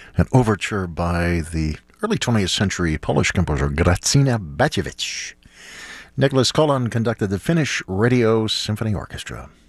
an overture by the early 20th century Polish composer Grażyna Bacewicz. Nicholas Kolan conducted the Finnish Radio Symphony Orchestra.